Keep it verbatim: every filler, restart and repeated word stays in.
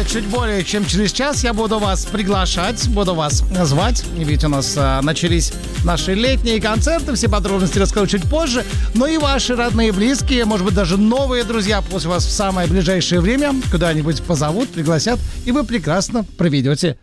чуть более чем через час я буду вас приглашать, буду вас звать. Ведь у нас а, начались наши летние концерты. Все подробности расскажу чуть позже. Но и ваши родные, близкие, может быть, даже новые друзья пусть вас в самое ближайшее время куда-нибудь позовут, пригласят, и вы прекрасно проведете